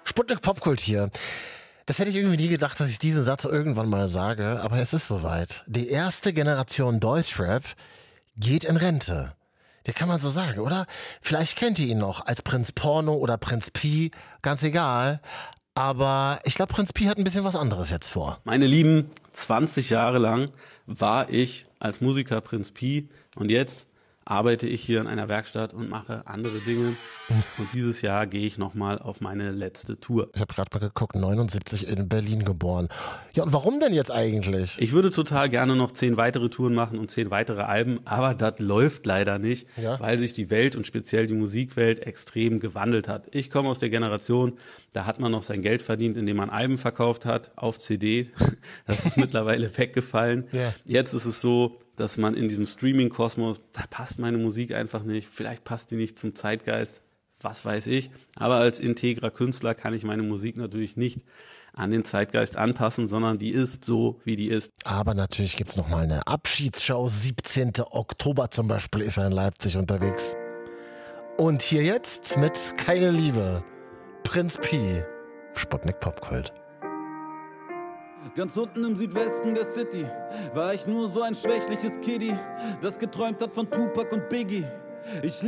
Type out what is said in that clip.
Sputnik Popkult hier. Das hätte ich irgendwie nie gedacht, dass ich diesen Satz irgendwann mal sage, aber es ist soweit. Die erste Generation Deutschrap geht in Rente. Der kann man so sagen, oder? Vielleicht kennt ihr ihn noch als Prinz Porno oder Prinz Pi, ganz egal. Aber ich glaube, Prinz Pi hat ein bisschen was anderes jetzt vor. Meine Lieben, 20 Jahre lang war ich als Musiker Prinz Pi und jetzt arbeite ich hier in einer Werkstatt und mache andere Dinge. Und dieses Jahr gehe ich nochmal auf meine letzte Tour. Ich habe gerade mal geguckt, 79 in Berlin geboren. Ja, und warum denn jetzt eigentlich? Ich würde total gerne noch 10 weitere Touren machen und 10 weitere Alben, aber das läuft leider nicht, weil sich die Welt und speziell die Musikwelt extrem gewandelt hat. Ich komme aus der Generation, da hat man noch sein Geld verdient, indem man Alben verkauft hat auf CD. Das ist mittlerweile weggefallen. Ja. Jetzt ist es so, dass man in diesem Streaming-Kosmos, da passt meine Musik einfach nicht, vielleicht passt die nicht zum Zeitgeist, was weiß ich. Aber als integrer Künstler kann ich meine Musik natürlich nicht an den Zeitgeist anpassen, sondern die ist so, wie die ist. Aber natürlich gibt's noch mal eine Abschiedsshow. 17. Oktober zum Beispiel ist er in Leipzig unterwegs. Und hier jetzt mit Keine Liebe. Prinz Pi. Sputnik Popkult. Ganz unten im Südwesten der City war ich nur so ein schwächliches Kiddie, das geträumt hat von Tupac und Biggie. Ich